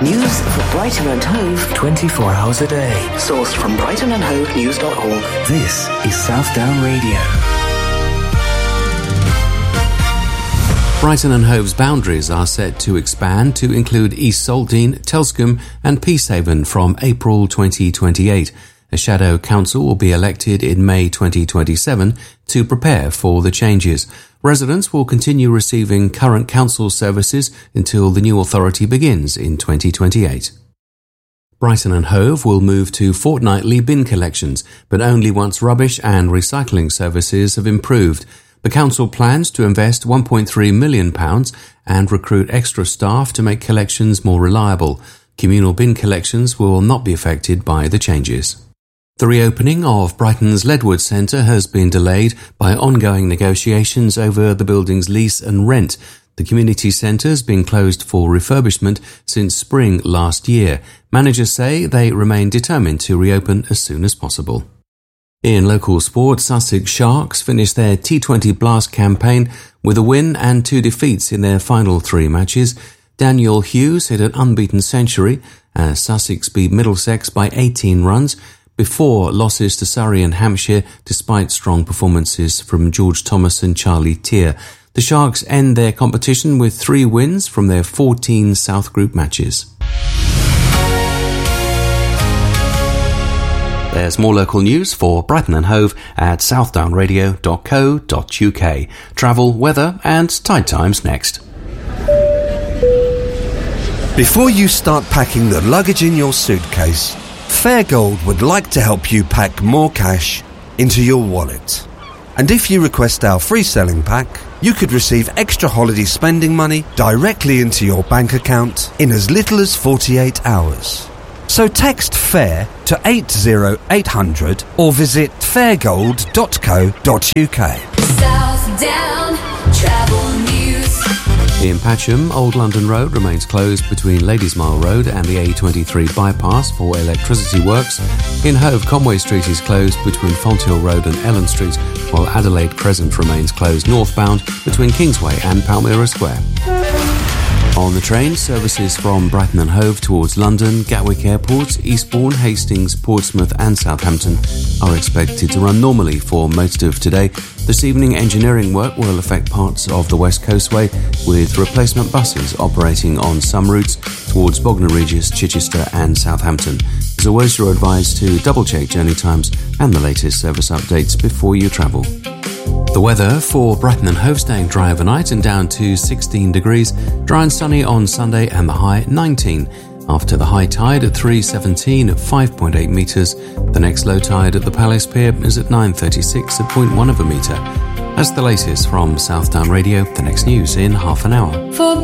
News for Brighton and Hove 24 hours a day. Sourced from brightonandhovenews.org. This is Southdown Radio. Brighton and Hove's boundaries are set to expand to include East Saltine, Telscombe and Peacehaven from April 2028. A shadow council will be elected in May 2027 to prepare for the changes. Residents will continue receiving current council services until the new authority begins in 2028. Brighton and Hove will move to fortnightly bin collections, but only once rubbish and recycling services have improved. The council plans to invest £1.3 million and recruit extra staff to make collections more reliable. Communal bin collections will not be affected by the changes. The reopening of Brighton's Ledwood Centre has been delayed by ongoing negotiations over the building's lease and rent. The community centre has been closed for refurbishment since spring last year. Managers say they remain determined to reopen as soon as possible. In local sport, Sussex Sharks finished their T20 Blast campaign with a win and 2 defeats in their final 3 matches. Daniel Hughes hit an unbeaten century as Sussex beat Middlesex by 18 runs before losses to Surrey and Hampshire despite strong performances from George Thomas and Charlie Tier. The Sharks end their competition with 3 wins from their 14 South Group matches. There's more local news for Brighton and Hove at southdownradio.co.uk. Travel, weather and tide times next. Before you start packing the luggage in your suitcase, Fairgold would like to help you pack more cash into your wallet. And if you request our free selling pack, you could receive extra holiday spending money directly into your bank account in as little as 48 hours. So text FAIR to 80800 or visit fairgold.co.uk. Southdown Travel News. In Patcham, Old London Road remains closed between Ladysmile Road and the A23 bypass for electricity works. In Hove, Conway Street is closed between Fonthill Road and Ellen Street, while Adelaide Crescent remains closed northbound between Kingsway and Palmyra Square. On the train, services from Brighton and Hove towards London, Gatwick Airport, Eastbourne, Hastings, Portsmouth and Southampton are expected to run normally for most of today. This evening, engineering work will affect parts of the West Coastway, with replacement buses operating on some routes towards Bognor Regis, Chichester and Southampton. As always, you're advised to double-check journey times and the latest service updates before you travel. The weather for Brighton and Hove staying dry overnight and down to 16 degrees. Dry and sunny on Sunday and the high 19. After the high tide at 3:17 at 5.8 metres. The next low tide at the Palace Pier is at 9:36 at 0.1 of a metre. That's the latest from Southdown Radio. The next news in half an hour.